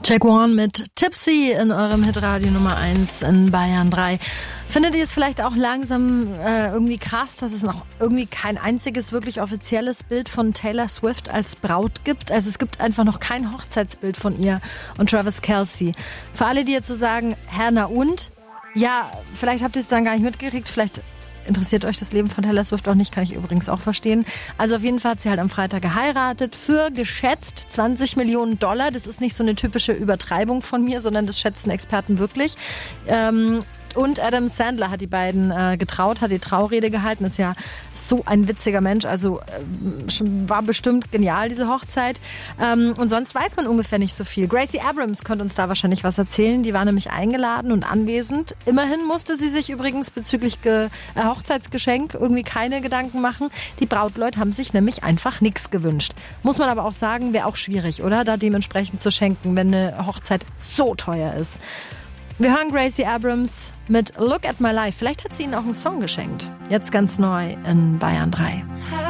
Jack Warren mit Tipsy in eurem Hitradio Nummer 1 in Bayern 3. Findet ihr es vielleicht auch langsam irgendwie krass, dass es noch irgendwie kein einziges wirklich offizielles Bild von Taylor Swift als Braut gibt? Also es gibt einfach noch kein Hochzeitsbild von ihr und Travis Kelce. Für alle, die jetzt so sagen, na und? Ja, vielleicht habt ihr es dann gar nicht mitgekriegt, vielleicht interessiert euch das Leben von Taylor Swift auch nicht, kann ich übrigens auch verstehen. Also auf jeden Fall hat sie halt am Freitag geheiratet für geschätzt $20 Millionen. Das ist nicht so eine typische Übertreibung von mir, sondern das schätzen Experten wirklich. Und Adam Sandler hat die beiden getraut, hat die Traurede gehalten. Ist ja so ein witziger Mensch. Also war bestimmt genial, diese Hochzeit. Und sonst weiß man ungefähr nicht so viel. Gracie Abrams könnte uns da wahrscheinlich was erzählen. Die war nämlich eingeladen und anwesend. Immerhin musste sie sich übrigens bezüglich Hochzeitsgeschenk irgendwie keine Gedanken machen. Die Brautleute haben sich nämlich einfach nichts gewünscht. Muss man aber auch sagen, wäre auch schwierig, oder? Da dementsprechend zu schenken, wenn eine Hochzeit so teuer ist. Wir hören Gracie Abrams mit Look at My Life. Vielleicht hat sie ihnen auch einen Song geschenkt. Jetzt ganz neu in Bayern 3.